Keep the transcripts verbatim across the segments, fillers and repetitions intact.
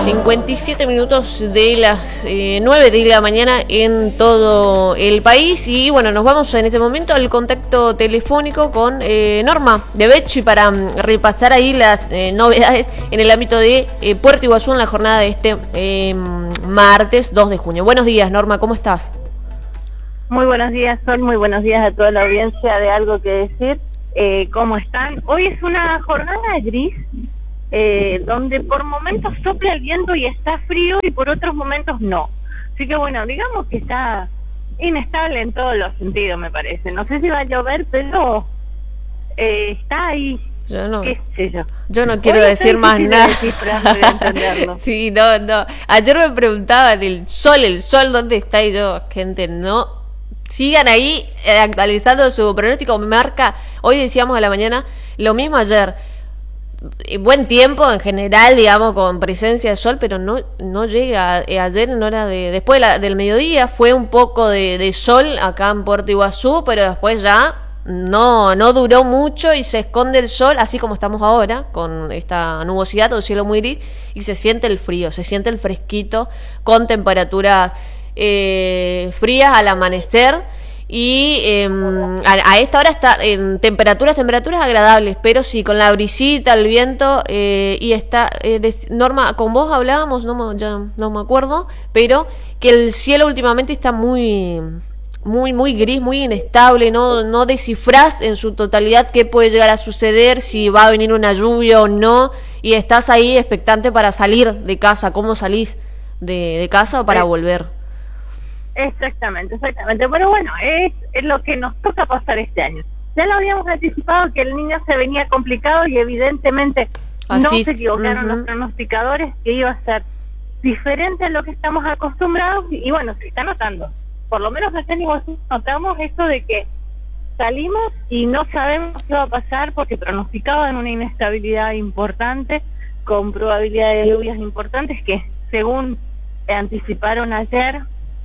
cincuenta y siete minutos de las eh, nueve de la mañana en todo el país. Y bueno, nos vamos en este momento al contacto telefónico con eh, Norma de Becci para um, repasar ahí las eh, novedades en el ámbito de eh, Puerto Iguazú en la jornada de este eh, martes dos de junio. Buenos días, Norma, ¿cómo estás? Muy buenos días, Sol, muy buenos días a toda la audiencia de Algo que Decir. Eh, ¿Cómo están? Hoy es una jornada gris, eh, donde por momentos sopla el viento y está frío y por otros momentos no. Así que bueno, digamos que está inestable en todos los sentidos, me parece. No sé si va a llover, pero eh, está ahí. Yo no, ¿Qué sé yo? Yo no quiero Hoy decir más nada. De sí, no, no. Ayer me preguntaban el sol, el sol, ¿dónde está? Y yo, gente, no. Sigan ahí eh, actualizando su pronóstico. Me marca, hoy decíamos a la mañana, lo mismo ayer. Buen tiempo en general, digamos, con presencia de sol, pero no no llega. Eh, ayer en hora de después de la, del mediodía fue un poco de, de sol acá en Puerto Iguazú, pero después ya no no duró mucho y se esconde el sol, así como estamos ahora, con esta nubosidad o cielo muy gris, y se siente el frío, se siente el fresquito, con temperaturas eh, frías al amanecer. Y eh, a, a esta hora está en temperaturas, temperaturas agradables, pero sí, con la brisita, el viento, eh, y está, eh, de, Norma, con vos hablábamos, no me, ya no me acuerdo, pero que el cielo últimamente está muy, muy, muy gris, muy inestable, no, no descifrás en su totalidad qué puede llegar a suceder, si va a venir una lluvia o no, y estás ahí expectante para salir de casa. ¿Cómo salís de, de casa o para volver? Exactamente, exactamente. Pero bueno, es, es lo que nos toca pasar este año. Ya lo habíamos anticipado que el niño se venía complicado y evidentemente Así. no se equivocaron uh-huh. los pronosticadores, que iba a ser diferente a lo que estamos acostumbrados. Y, y bueno, se está notando. Por lo menos acá en Iguazú notamos esto de que salimos y no sabemos qué va a pasar porque pronosticaban una inestabilidad importante, con probabilidad de lluvias importantes que, según anticiparon ayer,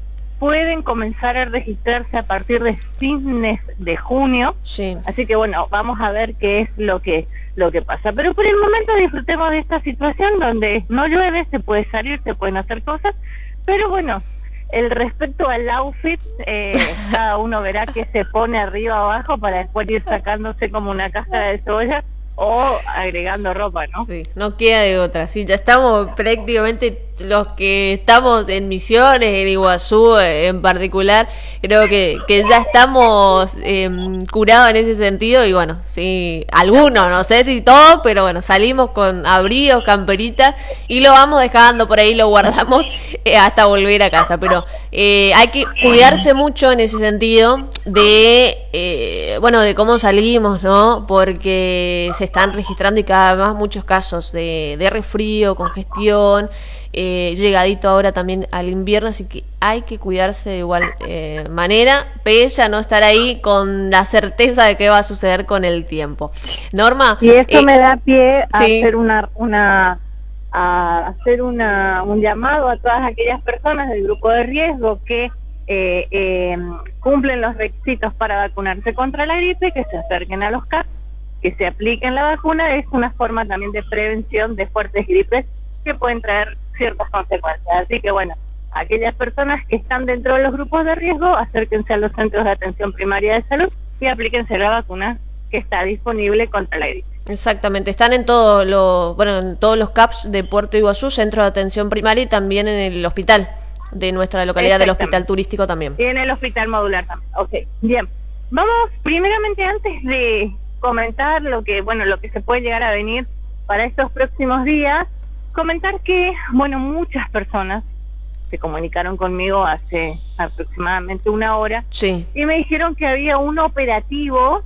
pueden comenzar a registrarse a partir de fines de junio. Sí. Así que bueno, vamos a ver qué es lo que lo que pasa. Pero por el momento disfrutemos de esta situación donde no llueve, se puede salir, se pueden hacer cosas, pero bueno, el respecto al outfit, eh, cada uno verá qué se pone arriba o abajo para después ir sacándose como una cáscara de cebolla o agregando ropa, ¿no? Sí, no queda de otra. Sí, ya estamos prácticamente los que estamos en Misiones, en Iguazú en particular, creo que, que ya estamos eh, curados en ese sentido. Y bueno, sí, algunos, no sé si todos, pero bueno, salimos con abrigos, camperitas y lo vamos dejando por ahí, lo guardamos eh, hasta volver a casa. Pero eh, hay que cuidarse mucho en ese sentido de, eh, bueno, de cómo salimos, ¿no? Porque se están registrando y cada vez más muchos casos de, de resfrío, congestión, eh, llegadito ahora también al invierno, así que hay que cuidarse de igual eh, manera, pese a no estar ahí con la certeza de qué va a suceder con el tiempo. Norma, y esto eh, me da pie a sí. hacer una una a hacer una un llamado a todas aquellas personas del grupo de riesgo que eh, eh, cumplen los requisitos para vacunarse contra la gripe, que se acerquen a los C A P, que se apliquen la vacuna. Es una forma también de prevención de fuertes gripes que pueden traer ciertas consecuencias. Así que bueno, aquellas personas que están dentro de los grupos de riesgo, acérquense a los centros de atención primaria de salud y aplíquense la vacuna que está disponible contra la gripe. Exactamente, están en todos los, bueno, en todos los C A Ps de Puerto Iguazú, centro de atención primaria, y también en el hospital de nuestra localidad, del hospital turístico también. Y en el hospital modular también. Ok, bien. Vamos, primeramente, antes de comentar lo que, bueno, lo que se puede llegar a venir para estos próximos días, comentar que, bueno, muchas personas se comunicaron conmigo hace aproximadamente una hora, sí, y me dijeron que había un operativo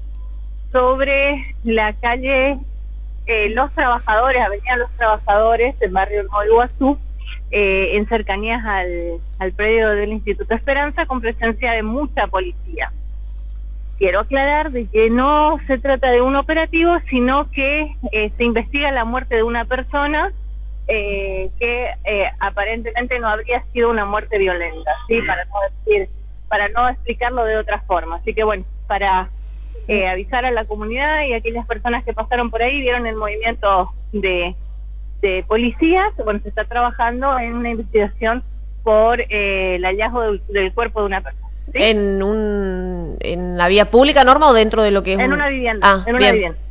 sobre la calle eh, Los Trabajadores, Avenida Los Trabajadores, en barrio Nuevo Iguazú, eh, en cercanías al, al predio del Instituto Esperanza, con presencia de mucha policía. Quiero aclarar de que no se trata de un operativo, sino que eh, se investiga la muerte de una persona eh, que eh, aparentemente no habría sido una muerte violenta, sí, para no decir, para no explicarlo de otra forma. Así que bueno, para eh, avisar a la comunidad y a aquellas personas que pasaron por ahí, vieron el movimiento de de policías, bueno, se está trabajando en una investigación por eh, el hallazgo del, del cuerpo de una persona. ¿Sí? ¿En un en la vía pública, Norma, o dentro de lo que es En un... una vivienda, ah, en una bien. vivienda.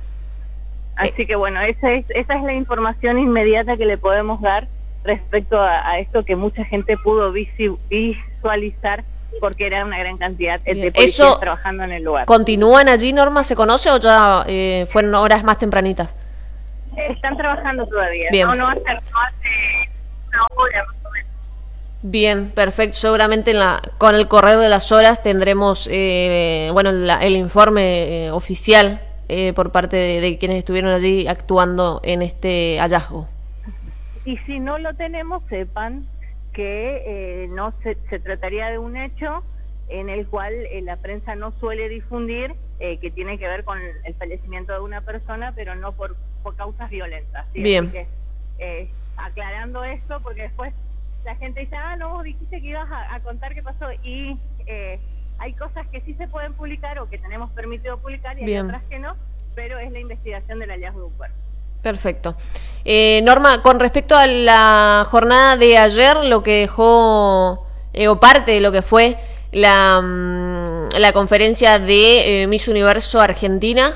Así que bueno, esa es, esa es la información inmediata que le podemos dar respecto a, a esto que mucha gente pudo visi, visualizar porque era una gran cantidad de Bien. policías ¿Eso trabajando en el lugar. ¿Continúan allí, Norma? ¿Se conoce o ya eh, fueron horas más tempranitas? Están trabajando todavía. Bien. No, no hace, no hace una hora más o menos. Bien, perfecto. Seguramente en la, con el correr de las horas tendremos eh, bueno la, el informe eh, oficial eh, por parte de, de quienes estuvieron allí actuando en este hallazgo. Y si no lo tenemos, sepan que eh, no se, se trataría de un hecho en el cual eh, la prensa no suele difundir, eh, que tiene que ver con el fallecimiento de una persona, pero no por, por causas violentas. ¿Sí? Bien. Así que, eh, aclarando esto, porque después la gente dice, ah, no, vos dijiste que ibas a, a contar qué pasó, y eh, hay cosas que sí se pueden publicar o que tenemos permitido publicar y Bien. hay otras que no, pero es la investigación del hallazgo de un cuerpo. Perfecto. Eh, Norma, con respecto a la jornada de ayer, lo que dejó, eh, o parte de lo que fue la, la conferencia de eh, Miss Universo Argentina.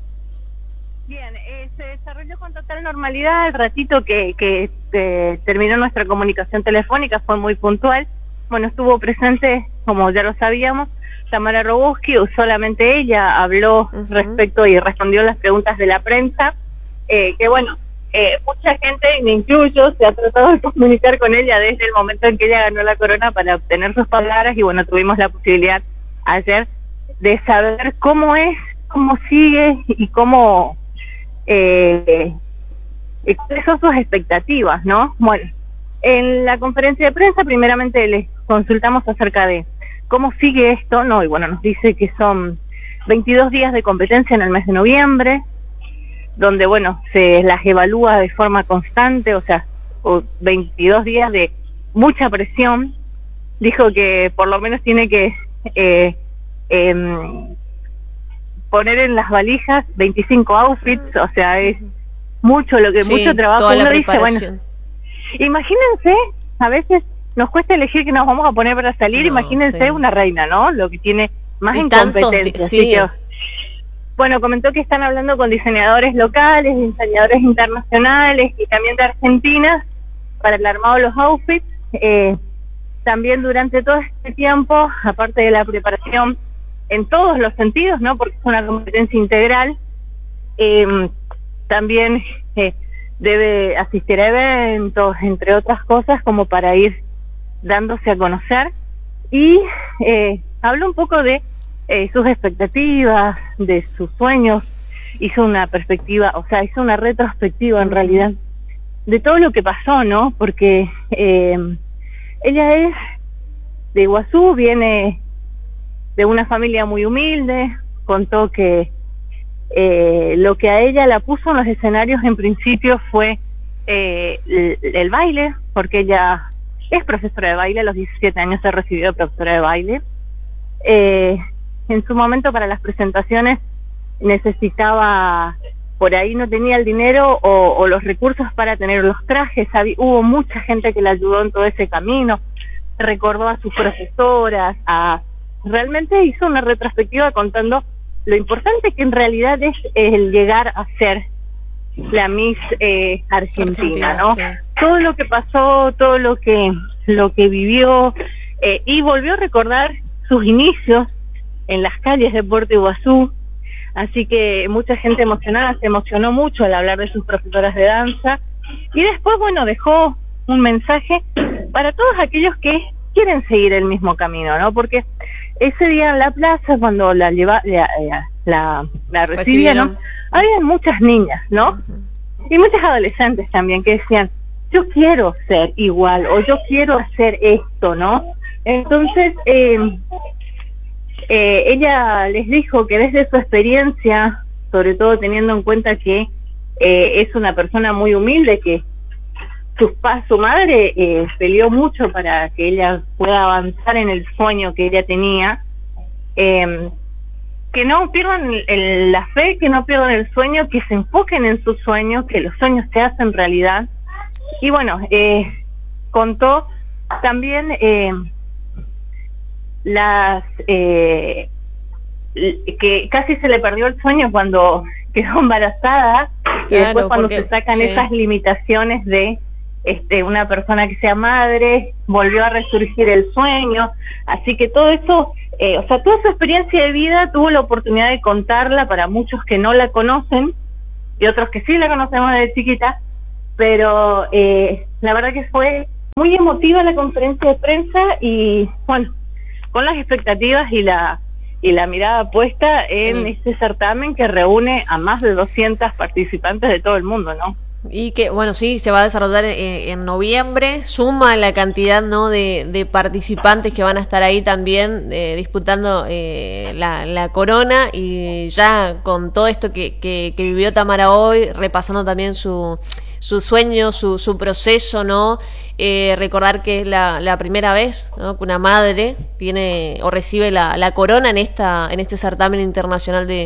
Bien, eh, se desarrolló con total normalidad. El ratito que, que eh, terminó nuestra comunicación telefónica fue muy puntual. Bueno, estuvo presente, como ya lo sabíamos, Tamara Robuski, solamente ella habló uh-huh. respecto y respondió las preguntas de la prensa, eh, que bueno, eh, mucha gente, y me incluyo, se ha tratado de comunicar con ella desde el momento en que ella ganó la corona para obtener sus palabras, y bueno, tuvimos la posibilidad ayer de saber cómo es, cómo sigue y cómo eh, eh, cuáles son sus expectativas, ¿no? Bueno, en la conferencia de prensa primeramente les consultamos acerca de cómo sigue esto, ¿no? Y bueno, nos dice que son veintidós días de competencia en el mes de noviembre, donde, bueno, se las evalúa de forma constante, o sea, o veintidós días de mucha presión. Dijo que por lo menos tiene que eh, eh, poner en las valijas veinticinco outfits, o sea, es mucho lo que, sí, mucho trabajo. Uno dice, bueno, imagínense, a veces nos cuesta elegir que nos vamos a poner para salir, no, imagínense sí. una reina, ¿no? Lo que tiene más incompetencia. Sí. Así que, bueno, comentó que están hablando con diseñadores locales, diseñadores internacionales y también de Argentina para el armado de los outfits. Eh, también durante todo este tiempo, aparte de la preparación en todos los sentidos, ¿no? Porque es una competencia integral, eh, también eh, debe asistir a eventos, entre otras cosas, como para ir dándose a conocer. Y eh, habló un poco de eh, sus expectativas, de sus sueños, hizo una perspectiva, o sea, hizo una retrospectiva en realidad de todo lo que pasó, ¿no? Porque eh, ella es de Iguazú, viene de una familia muy humilde, contó que eh, lo que a ella la puso en los escenarios en principio fue eh, el, el baile, porque ella es profesora de baile, a los diecisiete años se recibió de profesora de baile. Eh, en su momento para las presentaciones necesitaba, por ahí no tenía el dinero o, o los recursos para tener los trajes. Había, hubo mucha gente que la ayudó en todo ese camino, recordó a sus profesoras, a realmente hizo una retrospectiva contando lo importante que en realidad es el llegar a ser la Miss eh, Argentina, Argentina, ¿no? Sí. Todo lo que pasó, todo lo que lo que vivió, eh, y volvió a recordar sus inicios en las calles de Puerto Iguazú. Así que mucha gente emocionada, se emocionó mucho al hablar de sus profesoras de danza. Y después, bueno, dejó un mensaje para todos aquellos que quieren seguir el mismo camino, ¿no? Porque ese día en la plaza, cuando la lleva, la, la, la recibieron, había muchas niñas, ¿no? Uh-huh. Y muchas adolescentes también que decían, yo quiero ser igual, o yo quiero hacer esto, ¿no? Entonces, eh, eh, ella les dijo que desde su experiencia, sobre todo teniendo en cuenta que eh, es una persona muy humilde, que su, su madre eh, peleó mucho para que ella pueda avanzar en el sueño que ella tenía, eh, que no pierdan el, el, la fe, que no pierdan el sueño, que se enfoquen en sus sueños, que los sueños se hacen realidad. Y bueno, eh, contó también eh, las eh, que casi se le perdió el sueño cuando quedó embarazada, claro, y después cuando porque, se sacan sí. esas limitaciones de este una persona que sea madre, volvió a resurgir el sueño. Así que todo eso, eh, o sea, toda su experiencia de vida tuvo la oportunidad de contarla para muchos que no la conocen y otros que sí la conocemos desde chiquita, pero eh, la verdad que fue muy emotiva la conferencia de prensa y bueno, con las expectativas y la y la mirada puesta en sí. este certamen que reúne a más de doscientas participantes de todo el mundo, ¿no? Y que, bueno, sí, se va a desarrollar en, en noviembre, suma la cantidad, ¿no?, de, de participantes que van a estar ahí también eh, disputando eh, la, la corona, y ya con todo esto que, que, que vivió Tamara hoy, repasando también su, su sueño, su, su proceso, ¿no?, Eh, recordar que es la, la primera vez, ¿no?, que una madre tiene o recibe la, la corona en esta en este certamen internacional de,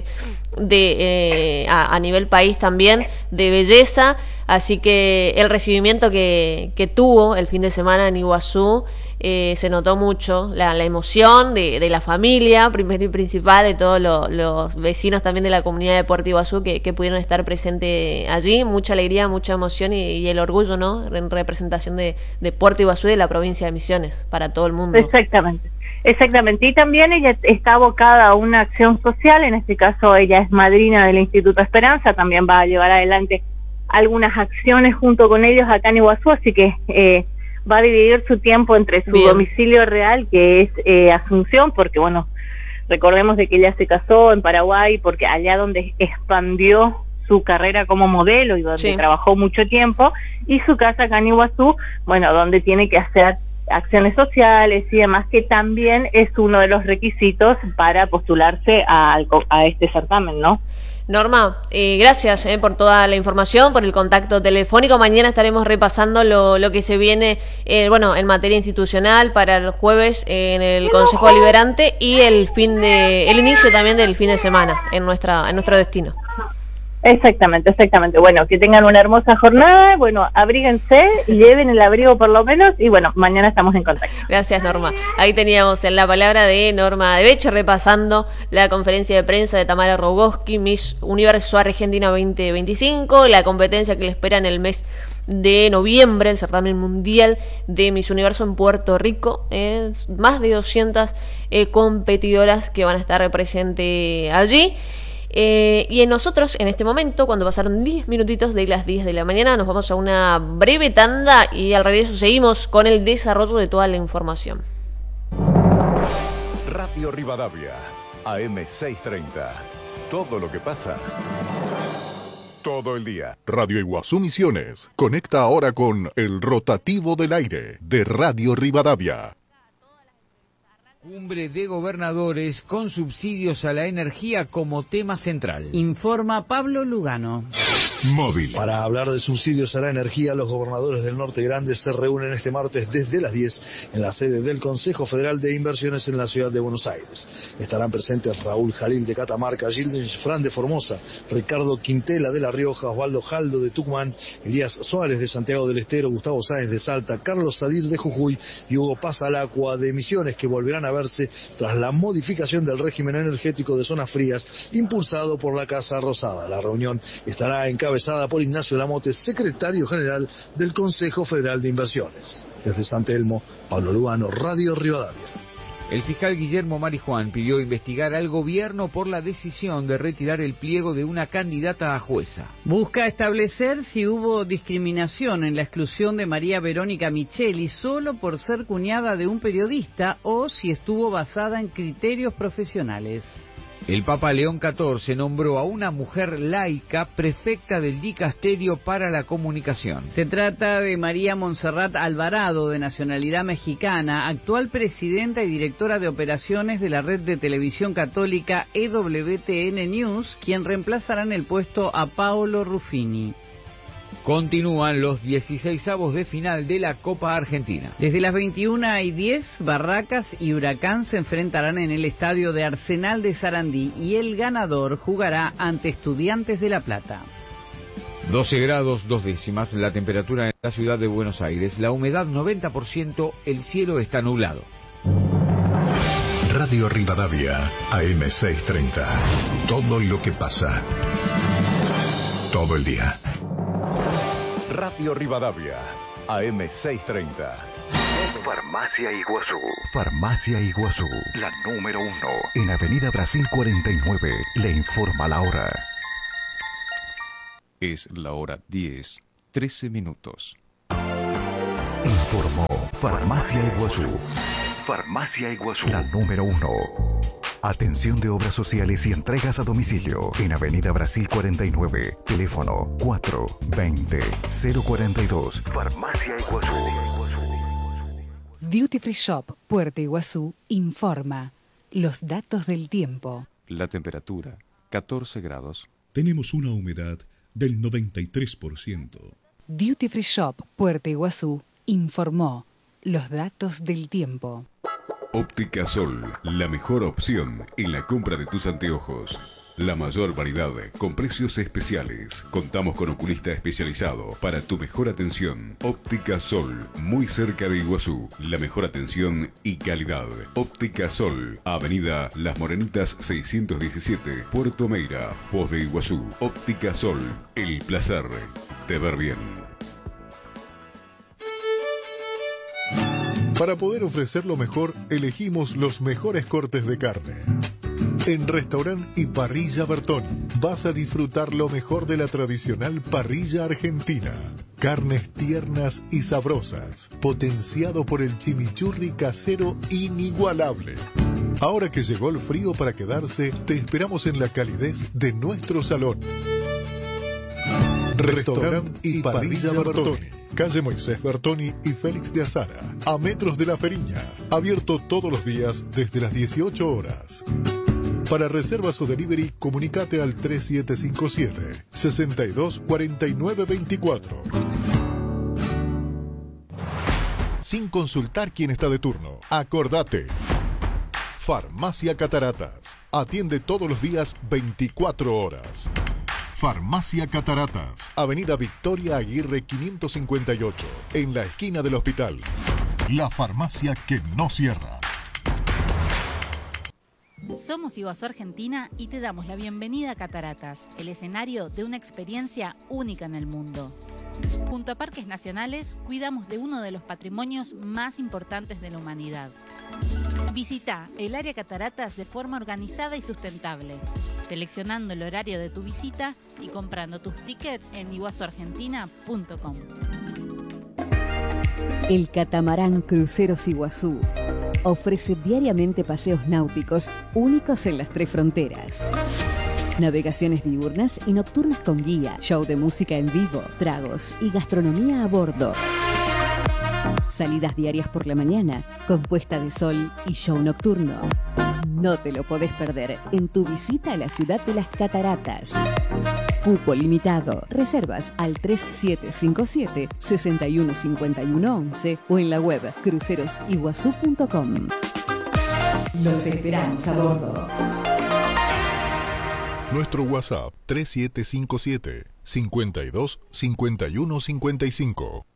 de eh, a, a nivel país también de belleza. Así que el recibimiento que, que tuvo el fin de semana en Iguazú, eh, se notó mucho la, la emoción de, de la familia, primero y principal, de todos lo, los vecinos también de la comunidad de Puerto Iguazú que, que pudieron estar presentes allí. Mucha alegría, mucha emoción y, y el orgullo, ¿no?, en representación de, de Puerto Iguazú y de la provincia de Misiones para todo el mundo. Exactamente, exactamente. Y también ella está abocada a una acción social, en este caso ella es madrina del Instituto Esperanza, también va a llevar adelante algunas acciones junto con ellos acá en Iguazú, así que eh, va a dividir su tiempo entre su Bien. domicilio real, que es eh, Asunción, porque bueno, recordemos de que ella se casó en Paraguay, porque allá donde expandió su carrera como modelo y donde sí. trabajó mucho tiempo, y su casa acá en Iguazú, bueno, donde tiene que hacer acciones sociales y demás, que también es uno de los requisitos para postularse a, a este certamen, ¿no? Norma, eh, gracias eh, por toda la información, por el contacto telefónico. Mañana estaremos repasando lo, lo que se viene, eh, bueno, en materia institucional para el jueves eh, en el Consejo Deliberante y el fin de, el inicio también del fin de semana en nuestra, en nuestro destino. Exactamente, exactamente. Bueno, que tengan una hermosa jornada, bueno, abríguense y lleven el abrigo por lo menos, y bueno, mañana estamos en contacto. Gracias, Norma. Ahí teníamos en la palabra de Norma de Beche repasando la conferencia de prensa de Tamara Rogoski, Miss Universo Argentina veinte veinticinco, la competencia que le espera en el mes de noviembre, el certamen mundial de Miss Universo en Puerto Rico. Eh, más de doscientas eh, competidoras que van a estar presentes allí. Eh, y en nosotros, en este momento, cuando pasaron diez minutitos de las diez de la mañana, nos vamos a una breve tanda y al regreso seguimos con el desarrollo de toda la información. Radio Rivadavia, A M seiscientos treinta. Todo lo que pasa, todo el día. Radio Iguazú Misiones conecta ahora con el rotativo del aire de Radio Rivadavia. Cumbre de gobernadores con subsidios a la energía como tema central. Informa Pablo Lugano. Móvil. Para hablar de subsidios a la energía, los gobernadores del Norte Grande se reúnen este martes desde las diez en la sede del Consejo Federal de Inversiones en la ciudad de Buenos Aires. Estarán presentes Raúl Jalil de Catamarca, Gilden Fran de Formosa, Ricardo Quintela de La Rioja, Osvaldo Jaldo de Tucumán, Elías Suárez de Santiago del Estero, Gustavo Sáenz de Salta, Carlos Sadir de Jujuy y Hugo Paz Alacua de Misiones, que volverán a verse tras la modificación del régimen energético de zonas frías impulsado por la Casa Rosada. La reunión estará encabezada por Ignacio Lamote, secretario general del Consejo Federal de Inversiones. Desde San Telmo, Pablo Lugano, Radio Rivadavia. El fiscal Guillermo Marijuán pidió investigar al gobierno por la decisión de retirar el pliego de una candidata a jueza. Busca establecer si hubo discriminación en la exclusión de María Verónica Micheli solo por ser cuñada de un periodista o si estuvo basada en criterios profesionales. El Papa León catorce nombró a una mujer laica prefecta del Dicasterio para la Comunicación. Se trata de María Montserrat Alvarado, de nacionalidad mexicana, actual presidenta y directora de operaciones de la red de televisión católica E W T N News, quien reemplazará en el puesto a Paolo Ruffini. Continúan los dieciseisavos de final de la Copa Argentina. Desde las veintiuna y diez, Barracas y Huracán se enfrentarán en el estadio de Arsenal de Sarandí y el ganador jugará ante Estudiantes de La Plata. doce grados, dos décimas, la temperatura en la ciudad de Buenos Aires, la humedad noventa por ciento, el cielo está nublado. Radio Rivadavia, A M seiscientos treinta. Todo lo que pasa. Todo el día. Radio Rivadavia, A M seiscientos treinta. Farmacia Iguazú. Farmacia Iguazú, La número uno. en Avenida Brasil cuarenta y nueve, le informa la hora. Es la hora diez, trece minutos. Informó Farmacia Iguazú, Farmacia Iguazú. la número uno. Atención de obras sociales y entregas a domicilio en Avenida Brasil cuarenta y nueve, teléfono cuatro veinte cero cuarenta y dos. Farmacia Iguazú. Duty Free Shop Puerto Iguazú informa los datos del tiempo. La temperatura, catorce grados. Tenemos una humedad del noventa y tres por ciento. Duty Free Shop Puerto Iguazú informó los datos del tiempo. Óptica Sol, la mejor opción en la compra de tus anteojos. La mayor variedad con precios especiales. Contamos con oculista especializado para tu mejor atención. Óptica Sol, muy cerca de Iguazú. La mejor atención y calidad. Óptica Sol, Avenida Las Morenitas seiscientos diecisiete, Puerto Meira, Foz de Iguazú. Óptica Sol, el placer de ver bien. Para poder ofrecer lo mejor, elegimos los mejores cortes de carne. En Restaurant y Parrilla Bertoni vas a disfrutar lo mejor de la tradicional parrilla argentina. Carnes tiernas y sabrosas, potenciado por el chimichurri casero inigualable. Ahora que llegó el frío para quedarse, te esperamos en la calidez de nuestro salón. Restaurant y Parrilla Bertoni, calle Moisés Bertoni y Félix de Azara, a metros de La Feriña, abierto todos los días desde las dieciocho horas. Para reservas o delivery, comunicate al tres siete cinco siete, seis dos cuatro nueve dos cuatro. Sin consultar quién está de turno, acordate. Farmacia Cataratas, atiende todos los días veinticuatro horas. Farmacia Cataratas, Avenida Victoria Aguirre quinientos cincuenta y ocho, en la esquina del hospital. La farmacia que no cierra. Somos Iguazú Argentina y te damos la bienvenida a Cataratas, el escenario de una experiencia única en el mundo. Junto a Parques Nacionales, cuidamos de uno de los patrimonios más importantes de la humanidad. Visita el área Cataratas de forma organizada y sustentable, seleccionando el horario de tu visita y comprando tus tickets en iguazú argentina punto com. El catamarán Cruceros Iguazú ofrece diariamente paseos náuticos únicos en las tres fronteras. Navegaciones diurnas y nocturnas con guía, show de música en vivo, tragos y gastronomía a bordo. Salidas diarias por la mañana, con puesta de sol y show nocturno. No te lo podés perder en tu visita a la ciudad de las Cataratas. Cupo limitado. Reservas al tres siete cinco siete, seis uno cinco uno once o en la web cruceros iguazú punto com. Los esperamos a bordo. Nuestro WhatsApp tres siete cinco siete, cinco dos cinco uno cinco cinco.